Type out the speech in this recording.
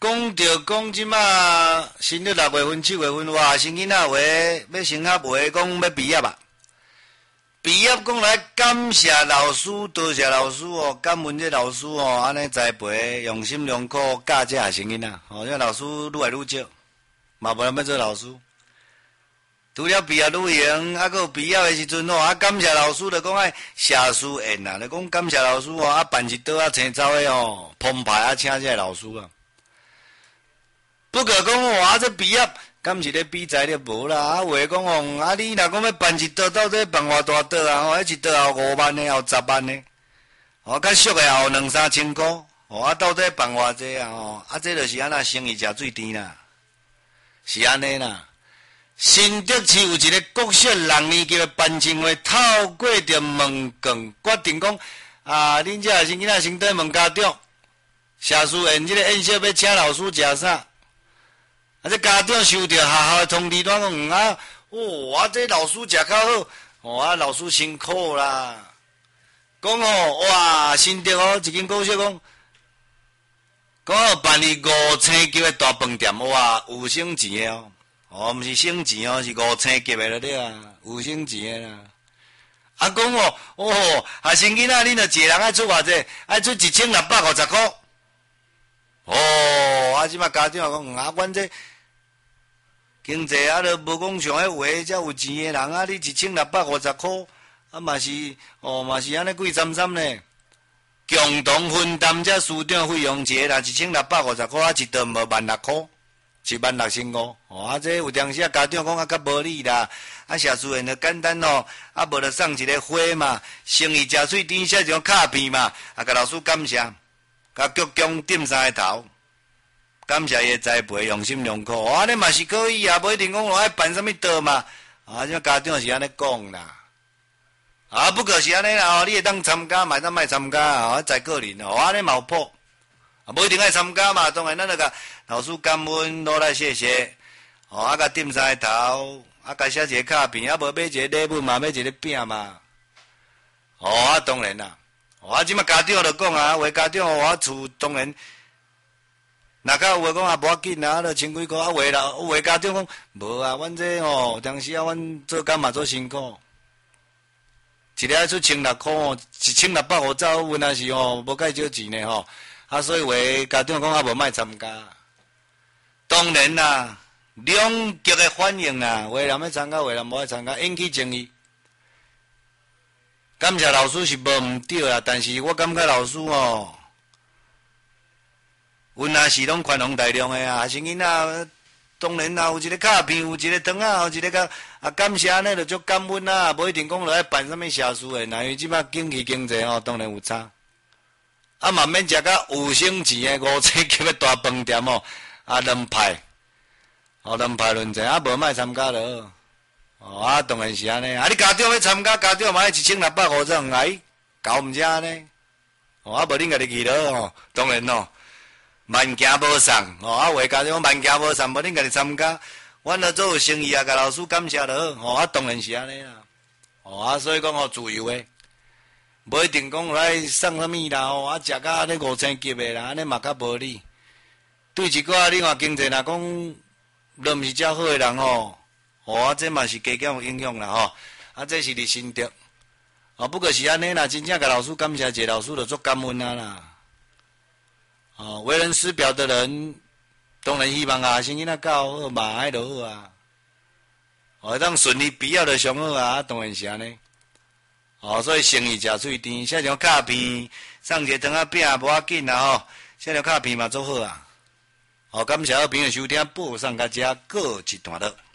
讲着讲即马新的6月份、7月份，哇，新囡仔话要升学话，讲要毕业啊。毕业讲来感谢老师，多谢老师哦，感恩这老师哦，安尼栽培，用心良苦教这学生囡仔，哦，这老师愈来愈少，嘛无人要做老师。除了毕业旅行，还佫毕业的时阵哦，感谢老师就讲爱写书宴啊，就讲感谢老师哦，办一桌青草的哦，澎湃请这老师啊。不过讲哦，这毕业敢是咧比材料无啦？话讲哦，你若讲要办一桌，到底办偌大桌啊？哦，一桌也有5万的，也有10万的，哦，较俗的也有2-3千块，哦，到底办偌济啊？哦，这就是安那生意食水甜啦，是安尼啦。新竹市有一个国小6年级的班亲会，透过着问卷决定讲恁这学生囡仔先对问家长，写书宴这个宴席要请老师食啥？这家长收到学校的通知单讲这老师食较好，老师辛苦啦。讲哇，新竹一间国小讲办理5000级的大饭店，哇，有省钱的哦，毋是省钱哦，是5000级的了对啊，有省钱的啦。讲学生囡仔恁着一个人爱出偌济，爱出1650块。即马家长讲阮这经济都无讲像迄话，才有钱的人你1650块，嘛是安尼贵参参呢。共同分担这书场费用，一个人1650块，一顿无16000块，16050。这有当时家长讲较无理啦，写书宴就简单哦，无就送一个花嘛，生意食水甜，写一张卡片嘛，甲老师感谢，甲鞠躬点3个头。感谢伊的栽培，用心良苦，安尼嘛是可以啊，无一定讲爱办什么桌嘛，这家长是安尼讲啦，不过是安尼啦，你会当参加，嘛当莫参加，在个人安尼嘛有谱，无一定爱参加嘛，当然咱就甲老师感恩，落来谢谢，甲点3个头，甲写一个卡片，无买一个礼物嘛，买一个饼嘛，当然啦，即马家长就讲话家长我厝当然。若较有话讲无要紧啊，就千几块话家长讲无啊，阮这当时阮做工嘛做辛苦，一日要出1600块1650阮也是无介少钱呢所以话家长讲无莫参加。当然啦，两极的反应啦，话人要参加，话人无爱参加，引起争议。感谢老师是无毋对啦，但是我感觉老师阮也是拢宽宏大量的学生囡仔当然有一个卡片，有一个糖有一个感谢安尼就足感恩啦，无一定讲落来办什么写书的，因为即摆经济当然有差。嘛免食到有省钱的5000级的大饭店2派，2派论阵无莫参加了。当然是安尼。你家长要参加，家长嘛要1650，搞毋遮呢。无恁家己去了当然慢行无送话家长慢行无送，无恁家己参加，阮咧做有生意甲老师感谢就好当然是安尼啦。所以讲自由诶，无一定讲来送啥物啦食到安尼5000级诶啦，安尼嘛较无理。对一个另外经济若讲都毋是遮好诶人这嘛是加减有影响啦这是伫心得不过是安尼啦，真正甲老师感谢一个老师就足感恩啦。为人师表的人，当然希望学生囡仔教好嘛，迄就好当顺利毕业就上好当然是安尼。所以生意食水甜，写张卡片，送一个糖仔饼无要紧啦写张卡片嘛足好感谢好朋友收听，播送到遮告一段落。